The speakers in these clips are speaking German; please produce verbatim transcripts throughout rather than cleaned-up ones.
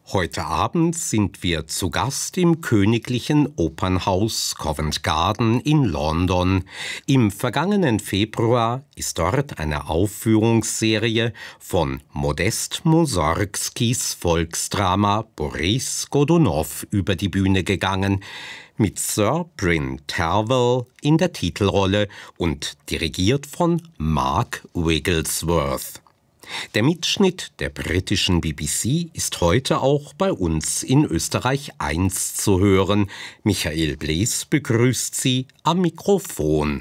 Heute Abend sind wir zu Gast im Königlichen Opernhaus Covent Garden in London. Im vergangenen Februar ist dort eine Aufführungsserie von Modest Mussorgskis Volksdrama Boris Godunow über die Bühne gegangen, mit Sir Bryn Tervel in der Titelrolle und dirigiert von Mark Wigglesworth. Der Mitschnitt der britischen B B C ist heute auch bei uns in Österreich eins zu hören. Michael Blees begrüßt Sie am Mikrofon.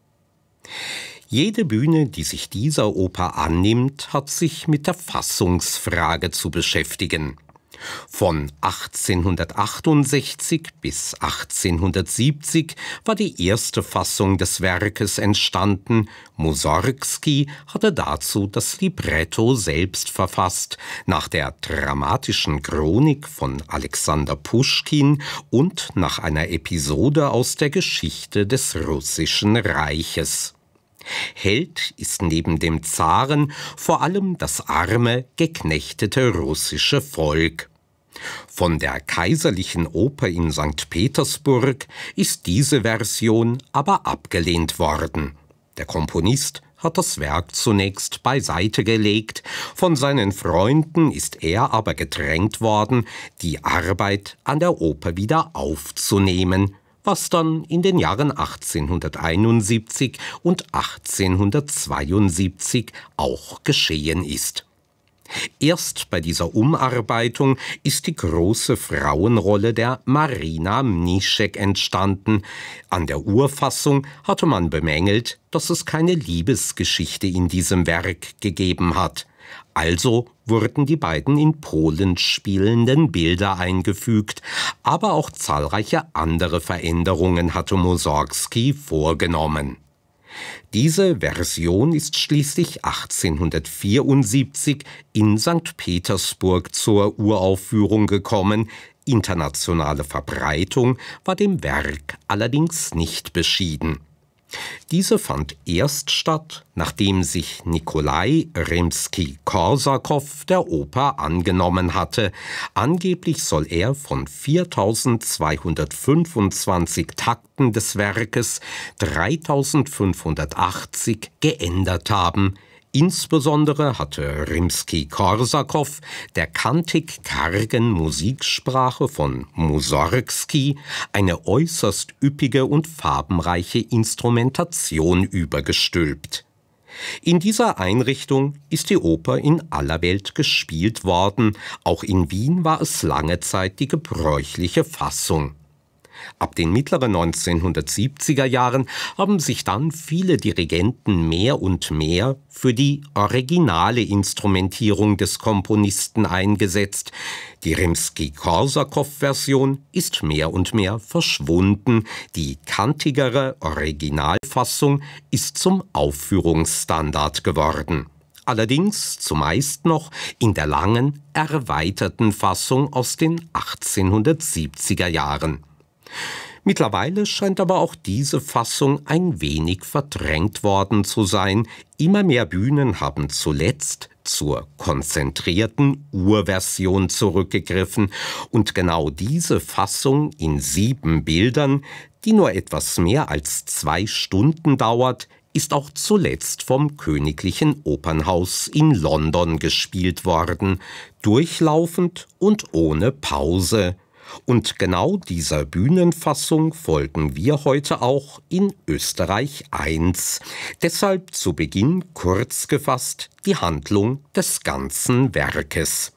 Jede Bühne, die sich dieser Oper annimmt, hat sich mit der Fassungsfrage zu beschäftigen. Von achtzehnhundertachtundsechzig bis achtzehnhundertsiebzig war die erste Fassung des Werkes entstanden. Mussorgsky hatte dazu das Libretto selbst verfasst, nach der dramatischen Chronik von Alexander Puschkin und nach einer Episode aus der Geschichte des Russischen Reiches. Held ist neben dem Zaren vor allem das arme, geknechtete russische Volk. Von der Kaiserlichen Oper in Sankt Petersburg ist diese Version aber abgelehnt worden. Der Komponist hat das Werk zunächst beiseite gelegt, von seinen Freunden ist er aber gedrängt worden, die Arbeit an der Oper wieder aufzunehmen, was dann in den Jahren achtzehnhunderteinundsiebzig und achtzehnhundertzweiundsiebzig auch geschehen ist. Erst bei dieser Umarbeitung ist die große Frauenrolle der Marina Mniszek entstanden. An der Urfassung hatte man bemängelt, dass es keine Liebesgeschichte in diesem Werk gegeben hat. Also wurden die beiden in Polen spielenden Bilder eingefügt, aber auch zahlreiche andere Veränderungen hatte Mussorgsky vorgenommen. Diese Version ist schließlich achtzehnhundertvierundsiebzig in Sankt Petersburg zur Uraufführung gekommen. Internationale Verbreitung war dem Werk allerdings nicht beschieden. Diese fand erst statt, nachdem sich Nikolai Rimski-Korsakow der Oper angenommen hatte. Angeblich soll er von viertausendzweihundertfünfundzwanzig Takten des Werkes dreitausendfünfhundertachtzig geändert haben. Insbesondere hatte Rimski-Korsakow der kantig kargen Musiksprache von Mussorgsky eine äußerst üppige und farbenreiche Instrumentation übergestülpt. In dieser Einrichtung ist die Oper in aller Welt gespielt worden, auch in Wien war es lange Zeit die gebräuchliche Fassung. Ab den mittleren neunzehnhundertsiebziger Jahren haben sich dann viele Dirigenten mehr und mehr für die originale Instrumentierung des Komponisten eingesetzt. Die Rimski-Korsakow-Version ist mehr und mehr verschwunden. Die kantigere Originalfassung ist zum Aufführungsstandard geworden. Allerdings zumeist noch in der langen, erweiterten Fassung aus den achtzehnhundertsiebziger Jahren. Mittlerweile scheint aber auch diese Fassung ein wenig verdrängt worden zu sein. Immer mehr Bühnen haben zuletzt zur konzentrierten Urversion zurückgegriffen und genau diese Fassung in sieben Bildern, die nur etwas mehr als zwei Stunden dauert, ist auch zuletzt vom Königlichen Opernhaus in London gespielt worden, durchlaufend und ohne Pause. Und genau dieser Bühnenfassung folgen wir heute auch in Österreich eins. Deshalb zu Beginn kurz gefasst die Handlung des ganzen Werkes.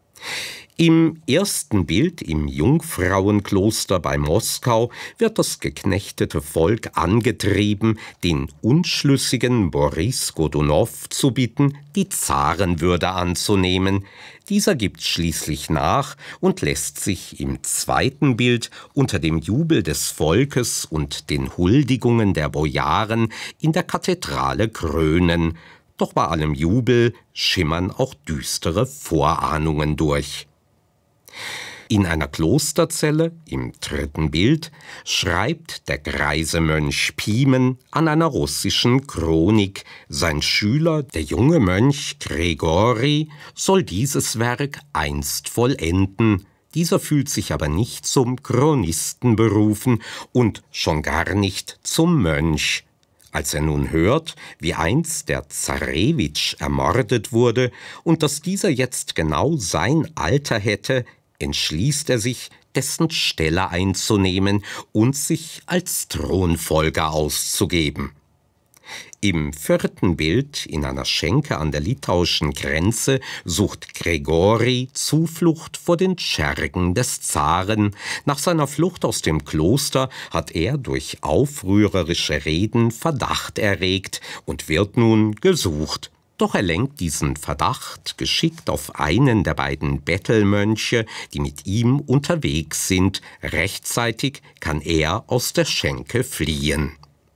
Im ersten Bild im Jungfrauenkloster bei Moskau wird das geknechtete Volk angetrieben, den unschlüssigen Boris Godunow zu bitten, die Zarenwürde anzunehmen. Dieser gibt schließlich nach und lässt sich im zweiten Bild unter dem Jubel des Volkes und den Huldigungen der Bojaren in der Kathedrale krönen. Doch bei allem Jubel schimmern auch düstere Vorahnungen durch. In einer Klosterzelle, im dritten Bild, schreibt der greise Mönch Pimen an einer russischen Chronik. Sein Schüler, der junge Mönch Gregori, soll dieses Werk einst vollenden. Dieser fühlt sich aber nicht zum Chronisten berufen und schon gar nicht zum Mönch. Als er nun hört, wie einst der Zarewitsch ermordet wurde und dass dieser jetzt genau sein Alter hätte, entschließt er sich, dessen Stelle einzunehmen und sich als Thronfolger auszugeben. Im vierten Bild, in einer Schenke an der litauischen Grenze, sucht Gregori Zuflucht vor den Schergen des Zaren. Nach seiner Flucht aus dem Kloster hat er durch aufrührerische Reden Verdacht erregt und wird nun gesucht. Doch er lenkt diesen Verdacht geschickt auf einen der beiden Bettelmönche, die mit ihm unterwegs sind. Rechtzeitig kann er aus der Schenke fliehen.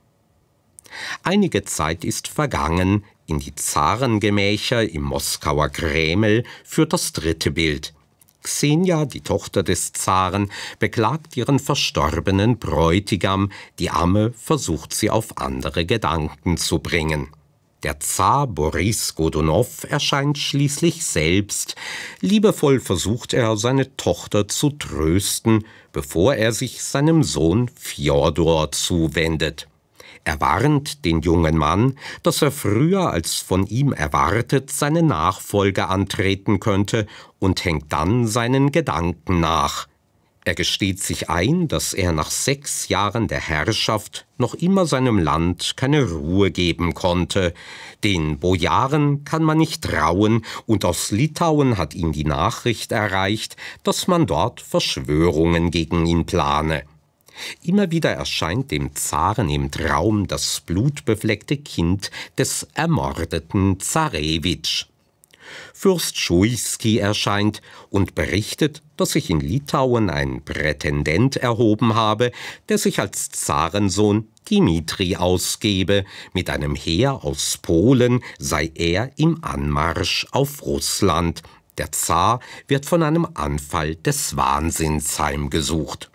Einige Zeit ist vergangen. In die Zarengemächer im Moskauer Kreml führt das dritte Bild. Xenia, die Tochter des Zaren, beklagt ihren verstorbenen Bräutigam. Die Amme versucht sie auf andere Gedanken zu bringen. Der Zar Boris Godunow erscheint schließlich selbst. Liebevoll versucht er, seine Tochter zu trösten, bevor er sich seinem Sohn Fjodor zuwendet. Er warnt den jungen Mann, dass er früher als von ihm erwartet seine Nachfolge antreten könnte und hängt dann seinen Gedanken nach. Er gesteht sich ein, dass er nach sechs Jahren der Herrschaft noch immer seinem Land keine Ruhe geben konnte. Den Bojaren kann man nicht trauen und aus Litauen hat ihn die Nachricht erreicht, dass man dort Verschwörungen gegen ihn plane. Immer wieder erscheint dem Zaren im Traum das blutbefleckte Kind des ermordeten Zarewitsch. Fürst Schuiski erscheint und berichtet, dass sich in Litauen ein Prätendent erhoben habe, der sich als Zarensohn Dimitri ausgebe. Mit einem Heer aus Polen sei er im Anmarsch auf Russland. Der Zar wird von einem Anfall des Wahnsinns heimgesucht.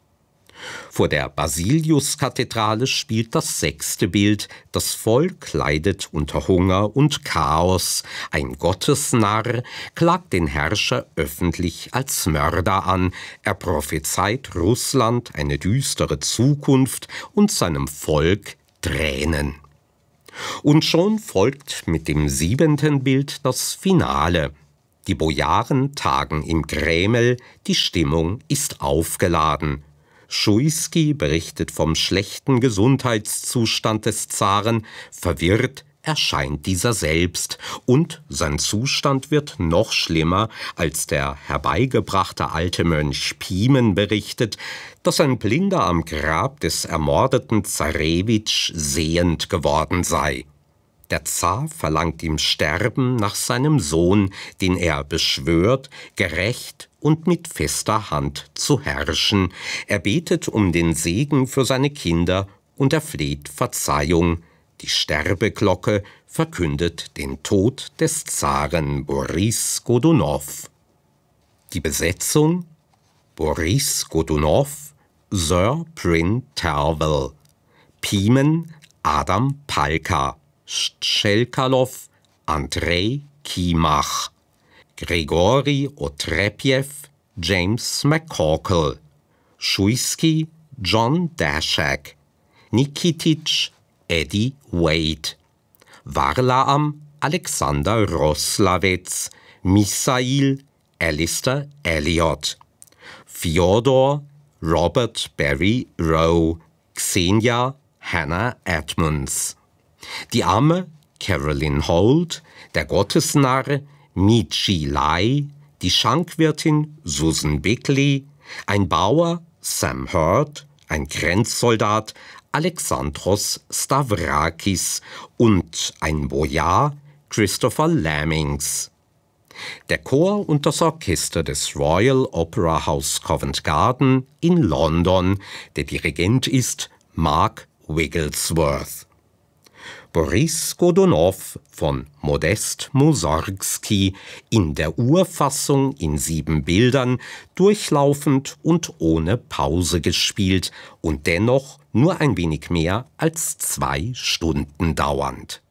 Vor der Basiliuskathedrale spielt das sechste Bild. Das Volk leidet unter Hunger und Chaos. Ein Gottesnarr klagt den Herrscher öffentlich als Mörder an. Er prophezeit Russland eine düstere Zukunft und seinem Volk Tränen. Und schon folgt mit dem siebenten Bild das Finale. Die Bojaren tagen im Kreml, die Stimmung ist aufgeladen. Schuiski berichtet vom schlechten Gesundheitszustand des Zaren, verwirrt erscheint dieser selbst und sein Zustand wird noch schlimmer, als der herbeigebrachte alte Mönch Pimen berichtet, dass ein Blinder am Grab des ermordeten Zarewitsch sehend geworden sei. Der Zar verlangt im Sterben nach seinem Sohn, den er beschwört, gerecht und mit fester Hand zu herrschen. Er betet um den Segen für seine Kinder und er fleht Verzeihung. Die Sterbeglocke verkündet den Tod des Zaren Boris Godunow. Die Besetzung: Boris Godunow, Sir Pryn Tervel, Pimen Adam Palka, Tschelkalow Andrei Kimach, Grigori Otrepjew James McCorkle, Schuiski John Dashak, Nikititsch Eddie Wade, Varlaam Alexander Roslavets, Misail Alistair Elliot, Fjodor Robert Barry Rowe, Xenia Hannah Edmonds. Die Amme Carolyn Holt, der Gottesnarr Michi Lai, die Schankwirtin Susan Bickley, ein Bauer Sam Hurt, ein Grenzsoldat Alexandros Stavrakis und ein Bojar Christopher Lamings. Der Chor und das Orchester des Royal Opera House Covent Garden in London. Der Dirigent ist Mark Wigglesworth. Boris Godunow von Modest Mussorgski in der Urfassung in sieben Bildern, durchlaufend und ohne Pause gespielt und dennoch nur ein wenig mehr als zwei Stunden dauernd.